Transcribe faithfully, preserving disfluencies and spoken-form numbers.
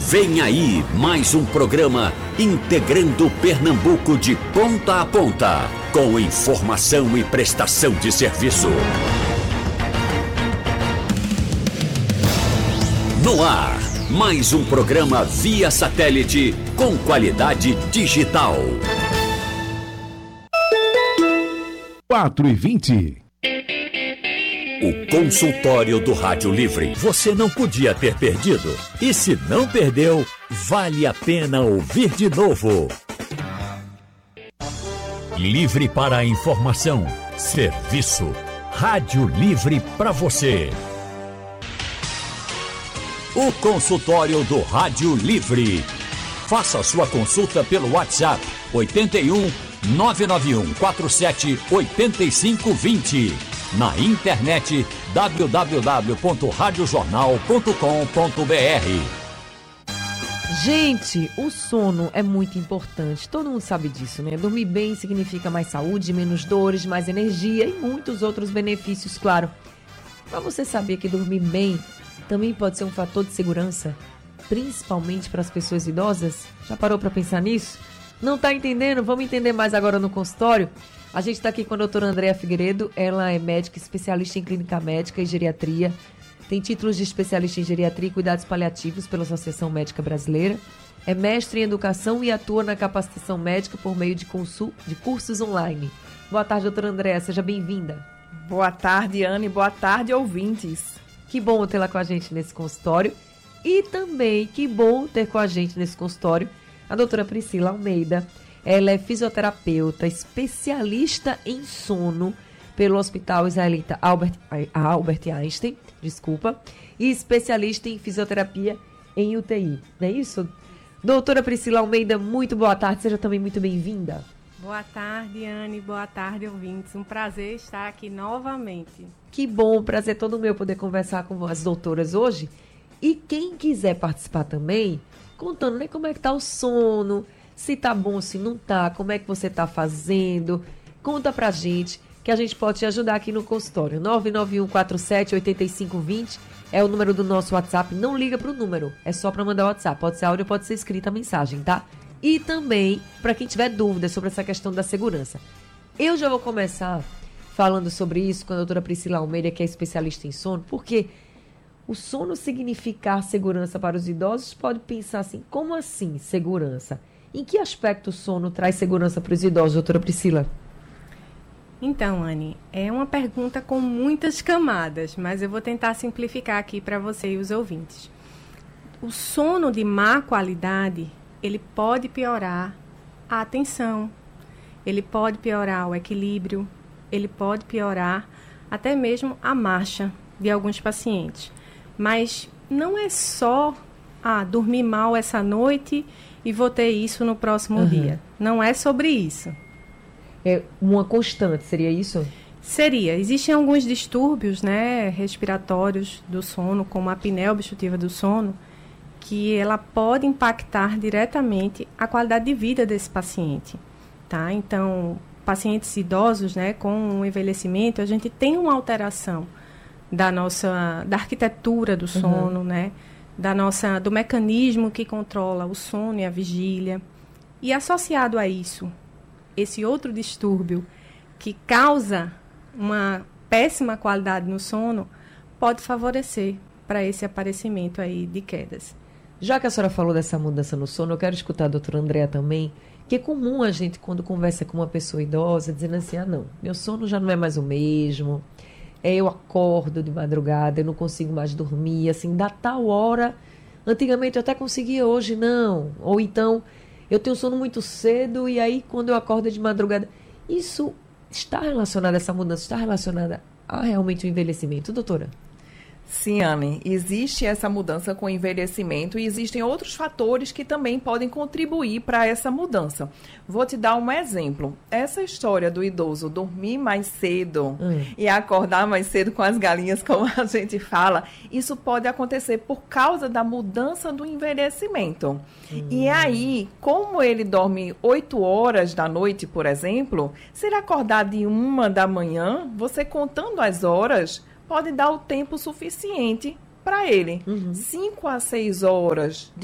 Vem aí mais um programa integrando Pernambuco de ponta a ponta, com informação e prestação de serviço. No ar, mais um programa via satélite com qualidade digital. quatro e vinte. O consultório do Rádio Livre. Você não podia ter perdido. E se não perdeu, vale a pena ouvir de novo. Livre para a informação, serviço. Rádio Livre para você. O consultório do Rádio Livre. Faça sua consulta pelo WhatsApp oitenta e um, nove nove um quatro sete, oito cinco dois zero. Na internet w w w ponto rádio jornal ponto com ponto b r. Gente, o sono é muito importante. Todo mundo sabe disso, né? Dormir bem significa mais saúde, menos dores, mais energia e muitos outros benefícios, claro. Mas você sabia que dormir bem também pode ser um fator de segurança, principalmente para as pessoas idosas? Já parou para pensar nisso? Não tá entendendo? Vamos entender mais agora no consultório. A gente está aqui com a doutora Andréa Figueiredo. Ela é médica, especialista em clínica médica e geriatria. Tem títulos de especialista em geriatria e cuidados paliativos pela Associação Médica Brasileira. É mestre em educação e atua na capacitação médica por meio de, consul... de cursos online. Boa tarde, doutora Andréa. Seja bem-vinda. Boa tarde, Anne. Boa tarde, ouvintes. Que bom tê-la com a gente nesse consultório. E também que bom ter com a gente nesse consultório a doutora Priscila Almeida. Ela é fisioterapeuta, especialista em sono pelo Hospital Israelita Albert, Albert Einstein, desculpa, e especialista em fisioterapia em U T I. Não é isso? Doutora Priscila Almeida, muito boa tarde, seja também muito bem-vinda. Boa tarde, Anne, boa tarde, ouvintes. Um prazer estar aqui novamente. Que bom, prazer todo meu poder conversar com as doutoras hoje. E quem quiser participar também, contando, né, como é que tá o sono, se tá bom, se não tá, como é que você tá fazendo, conta pra gente, que a gente pode te ajudar aqui no consultório. nove nove um quatro sete, oito cinco dois zero é o número do nosso WhatsApp. Não liga pro número, é só pra mandar o WhatsApp. Pode ser áudio, pode ser escrita a mensagem, tá? E também, pra quem tiver dúvidas sobre essa questão da segurança. Eu já vou começar falando sobre isso com a doutora Priscila Almeida, que é especialista em sono, porque o sono significar segurança para os idosos, pode pensar assim, como assim segurança? Em que aspecto o sono traz segurança para os idosos, doutora Priscila? Então, Anne, é uma pergunta com muitas camadas, mas eu vou tentar simplificar aqui para você e os ouvintes. O sono de má qualidade, ele pode piorar a atenção, ele pode piorar o equilíbrio, ele pode piorar até mesmo a marcha de alguns pacientes. Mas não é só ah, dormir mal essa noite e vou ter isso no próximo uhum. dia. Não é sobre isso. É uma constante, seria isso? Seria. Existem alguns distúrbios, né, respiratórios do sono, como a apneia obstrutiva do sono, que ela pode impactar diretamente a qualidade de vida desse paciente. Tá? Então, pacientes idosos, né, com o envelhecimento, a gente tem uma alteração da nossa, da arquitetura do sono, uhum. né? Da nossa, do mecanismo que controla o sono e a vigília. E associado a isso, esse outro distúrbio que causa uma péssima qualidade no sono, pode favorecer para esse aparecimento aí de quedas. Já que a senhora falou dessa mudança no sono, eu quero escutar a doutora Andréa também, que é comum a gente, quando conversa com uma pessoa idosa, dizendo assim, ah não, meu sono já não é mais o mesmo, eu acordo de madrugada, eu não consigo mais dormir, assim, da tal hora, antigamente eu até conseguia, hoje não. Ou então, eu tenho sono muito cedo e aí quando eu acordo de madrugada. Isso está relacionado, essa mudança está relacionada a realmente o envelhecimento, doutora? Sim, Anne, existe essa mudança com o envelhecimento e existem outros fatores que também podem contribuir para essa mudança. Vou te dar um exemplo. Essa história do idoso dormir mais cedo hum. e acordar mais cedo com as galinhas, como a gente fala, isso pode acontecer por causa da mudança do envelhecimento. Hum. E aí, como ele dorme oito horas da noite, por exemplo, se ele acordar de uma da manhã, você contando as horas, pode dar o tempo suficiente para ele. Uhum. Cinco a seis horas de